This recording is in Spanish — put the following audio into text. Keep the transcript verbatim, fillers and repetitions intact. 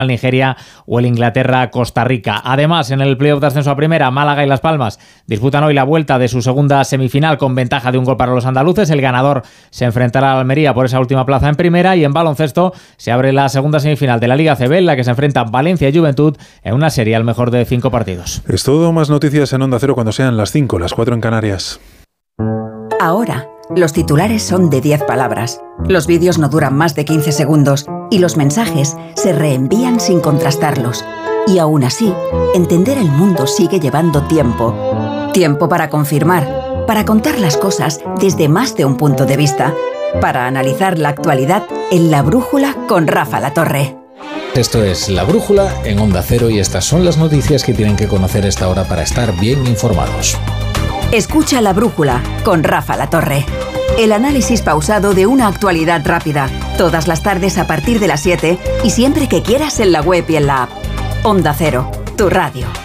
Nigeria o el Inglaterra-Costa Rica. Además, en el playoff de ascenso a primera, Málaga y Las Palmas disputan hoy la vuelta de su segunda semifinal con ventaja de un gol para los andaluces. El ganador se enfrentará a Almería por esa última plaza en primera, y en baloncesto se abre la segunda semifinal de la Liga A C B, en la que se enfrentan Valencia y Juventud en una serie al mejor de cinco partidos. Es todo. Más noticias en Onda Cero cuando sean las cinco, las cuatro en Canarias. Ahora, los titulares son de diez palabras. Los vídeos no duran más de quince segundos y los mensajes se reenvían sin contrastarlos. Y aún así, entender el mundo sigue llevando tiempo. Tiempo para confirmar, para contar las cosas desde más de un punto de vista, para analizar la actualidad en La Brújula con Rafa Latorre. Esto es La Brújula en Onda Cero y estas son las noticias que tienen que conocer esta hora para estar bien informados. Escucha La Brújula con Rafa Latorre. El análisis pausado de una actualidad rápida. Todas las tardes a partir de las siete y siempre que quieras en la web y en la app. Onda Cero, tu radio.